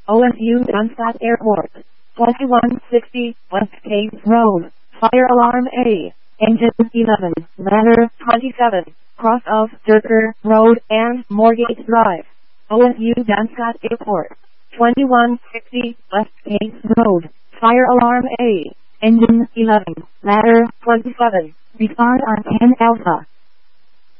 OSU Dunstat Airport. 2160 West Case Road. Fire alarm A. Engine 11. Ladder 27. Cross of Durker Road and Moorgate Drive. OSU Dunstat Airport. 2160 West Case Road. Fire alarm A. Engine 11. Ladder 27. Retard on 10 Alpha.